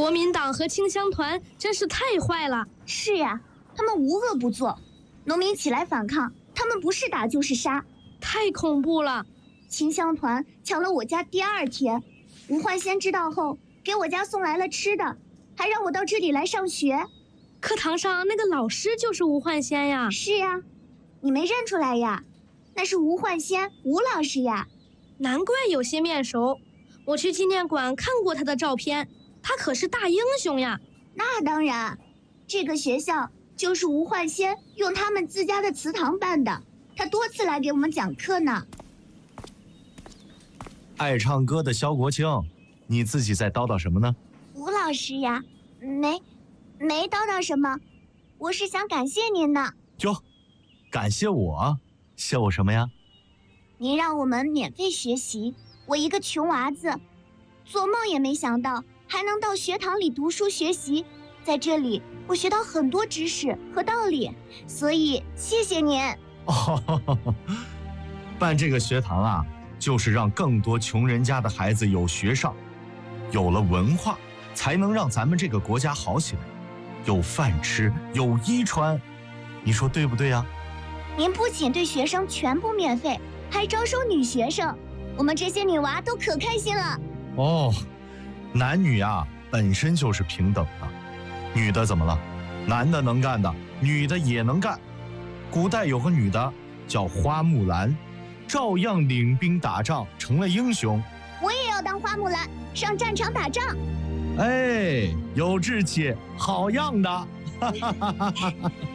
国民党和清乡团真是太坏了。 是呀，他们无恶不作，农民起来反抗，他们不是打就是杀， 太恐怖了。 清乡团抢了我家第2天，吴焕先知道后，给我家送来了吃的，还让我到这里来上学。 课堂上那个老师就是吴焕先呀。 是呀，你没认出来呀？那是吴焕先，吴老师呀。 难怪有些面熟，我去纪念馆看过他的照片，他可是大英雄呀。 那当然，这个学校就是吴焕先用他们自家的祠堂办的，他多次来给我们讲课呢。 爱唱歌的萧国清，你自己在叨叨什么呢？ 吴老师呀，没叨叨什么，我是想感谢您呢。 哟，感谢我？谢我什么呀？ 您让我们免费学习，我一个穷娃子，做梦也没想到还能到学堂里读书学习，在这里我学到很多知识和道理，所以谢谢您。 办这个学堂啊，就是让更多穷人家的孩子有学上，有了文化，才能让咱们这个国家好起来，有饭吃，有衣穿，你说对不对呀？ 您不仅对学生全部免费，还招收女学生，我们这些女娃都可开心了。 哦，男女啊本身就是平等的，女的怎么了？男的能干的，女的也能干。古代有个女的叫花木兰，照样领兵打仗，成了英雄。 我也要当花木兰，上战场打仗。 哎，有志气，好样的！